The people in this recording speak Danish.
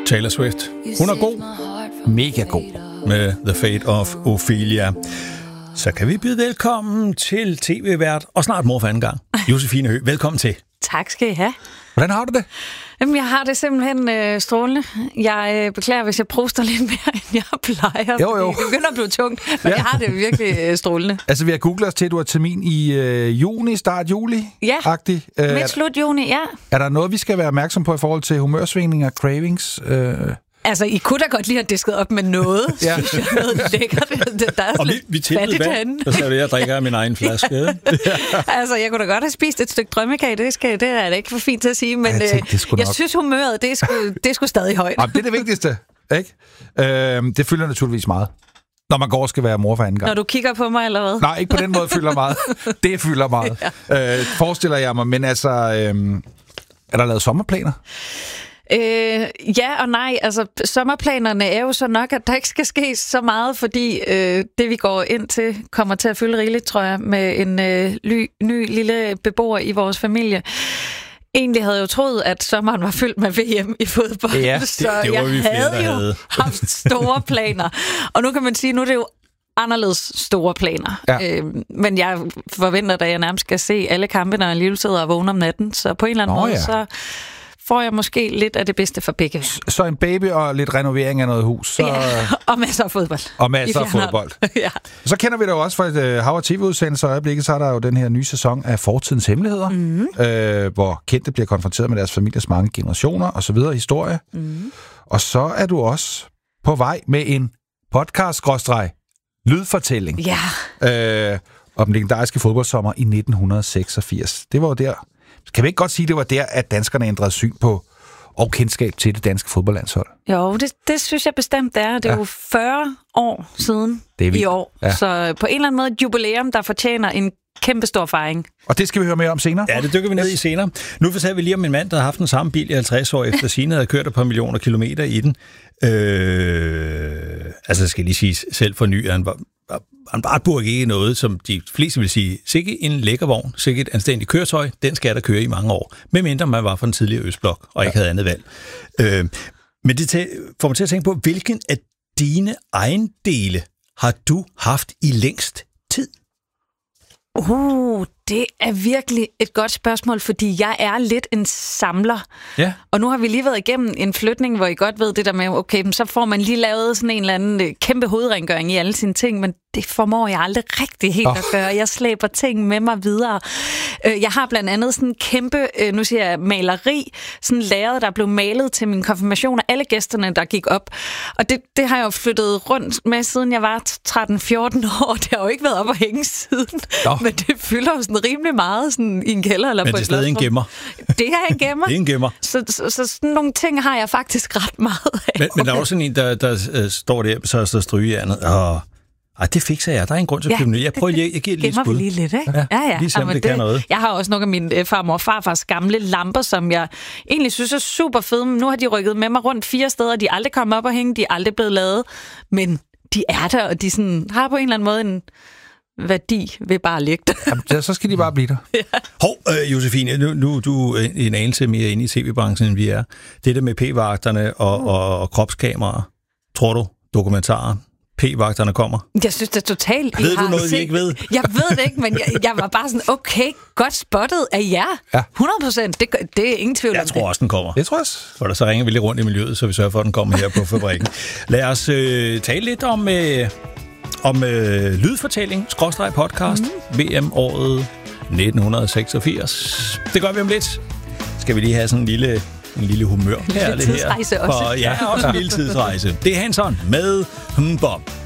Taylor Swift. Hun er god. Mega god. Med The Fate of Ophelia. Så kan vi byde velkommen til tv-vært og snart mor for anden gang. Josefine Høgh, velkommen til. Tak skal I have. Hvordan har du det? Jamen, jeg har det simpelthen strålende. Jeg beklager, hvis jeg proster lidt mere, end jeg plejer. Jo. Det begynder at blive tungt, men jeg har det virkelig strålende. Altså, vi har googlet os til, at du har termin i juni, start juli. Ja, midt slut juni, ja. Er der noget, vi skal være opmærksom på i forhold til humørsvingninger, cravings? Altså, I kunne da godt lige have disket op med noget, ja. Synes jeg, noget lækkert. Der er og vi tilbød vand, så sagde jeg drikker af min egen flaske. Altså, jeg kunne da godt have spist et stykke drømmekage, det er da ikke for fint til at sige, men jeg synes, humøret, det er sgu stadig højt. Det er det vigtigste, ikke? Det fylder naturligvis meget, når man går og skal være mor for anden gang. Når du kigger på mig, eller hvad? Nej, ikke på den måde fylder meget. Det fylder meget. Ja. Forestiller jeg mig, men altså, er der lavet sommerplaner? Ja og nej. Altså, sommerplanerne er jo så nok, at der ikke skal ske så meget, fordi det, vi går ind til, kommer til at fylde rigeligt, tror jeg, med en ny lille beboer i vores familie. Egentlig havde jeg jo troet, at sommeren var fyldt med VM i fodbold, ja, så jeg havde jo haft store planer. Og nu kan man sige, nu er det jo anderledes store planer. Ja. Men jeg forventer, at jeg nærmest skal se alle kampe, når jeg alligevel sidder og vågner om natten. Så på en eller anden måde, så får jeg måske lidt af det bedste for begge. Så en baby og lidt renovering af noget hus. Så... Ja, og masser af fodbold. Og masser af fodbold. Ja. Så kender vi det jo også fra et hav- og tv-udsendelse, og øjeblikket, så er der jo den her nye sæson af Fortidens Hemmeligheder, hvor kendte bliver konfronteret med deres families mange generationer og så videre historie. Og så er du også på vej med en podcast-lydfortælling. Ja. Om den legendariske fodboldsommer i 1986. Det var jo der. Kan vi ikke godt sige, at det var der, at danskerne ændrede syn på og kendskab til det danske fodboldlandshold? Jo, det synes jeg bestemt, det er. Det er jo 40 år siden i år. Ja. Så på en eller anden måde et jubilæum, der fortjener en kæmpe stor fejring. Og det skal vi høre mere om senere? Ja, det dykker vi ned i senere. Nu fortalte vi lige om en mand, der har haft den samme bil i 50 år efter sine, havde kørt et par millioner kilometer i den. Altså, skal lige sige, selv for ny, han bare ikke noget, som de fleste vil sige, sikke en lækker vogn, sikke et anstændigt køretøj, den skal der køre i mange år, medmindre man var fra den tidligere Østblok og ikke havde andet valg. Men det får mig til at tænke på, hvilken af dine ejendele har du haft i længst tid? Det er virkelig et godt spørgsmål, fordi jeg er lidt en samler. Ja. Og nu har vi lige været igennem en flytning, hvor I godt ved det der med, okay, så får man lige lavet sådan en eller anden kæmpe hovedrengøring i alle sine ting, men det formår jeg aldrig rigtig helt at gøre. Jeg slæber ting med mig videre. Jeg har blandt andet sådan en kæmpe, nu siger jeg, maleri, sådan lærred, der blev malet til min konfirmation af alle gæsterne, der gik op. Og det har jeg jo flyttet rundt med, siden jeg var 13-14 år. Det har jo ikke været op at hænge siden, men det fylder jo sådan rimelig meget sådan i en kælder eller men på det er stadig en gemmer. Det er en gemmer. Det er en gemmer. Så sådan nogle ting har jeg faktisk ret meget af. Men der er også sådan en, der står der, så strygejernet, og det fikser jeg. Der er en grund til at købe nyt. Jeg prøver lige, jeg giver lige et skud. Gemmer vi lige lidt, ikke? Ja. Lige se, det kan noget. Jeg har også nogle af mine farmor og farfars gamle lamper, som jeg egentlig synes er super fede. Men nu har de rykket med mig rundt 4 steder. De er aldrig kommet op og hænge. De er aldrig blevet lavet. Men de er der, og de sådan, har på en eller anden måde en værdi ved bare at ligge der. Ja, så skal de bare blive der. Ja. Hov, Josefine, nu du er en anelse mere inde i tv-branchen, end vi er. Det der med p-vagterne og kropskameraer, tror du, dokumentarer, p-vagterne kommer? Jeg synes det er totalt. Ved du noget, vi ikke ved? Jeg ved det ikke, men jeg var bare sådan, okay, godt spottet af jer. Ja. 100%, det er ingen tvivl om det. Jeg tror også, den kommer. Det tror jeg også. For så ringer vi lidt rundt i miljøet, så vi sørger for, at den kommer her på fabrikken. Lad os tale lidt om lydfortælling, /podcast, VM-året 1986. Det gør vi om lidt. Skal vi lige have sådan en lille humør her. En lille tidsrejse også. Ja, også en lille tidsrejse. Det er Hanson med Bob.